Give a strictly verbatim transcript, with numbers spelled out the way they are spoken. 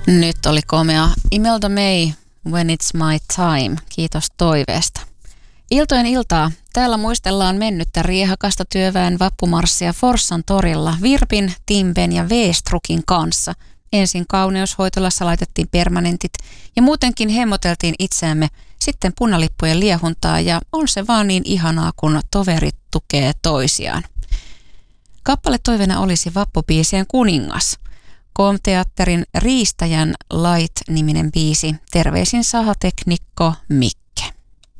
Nyt oli komea Imelda May, When It's My Time. Kiitos toiveesta. Iltojen iltaa. Täällä muistellaan mennyttä riehakasta työväen vappumarssia Forssan torilla Virpin, Timben ja V-Strukin kanssa. Ensin kauneushoitolassa laitettiin permanentit ja muutenkin hemmoteltiin itseämme, sitten punalippujen liehuntaa ja on se vaan niin ihanaa, kun toverit tukee toisiaan. Kappale toiveena olisi vappubiisien kuningas. K O M-teatterin Riistäjän Light-niminen biisi. Terveisin sahateknikko Mik.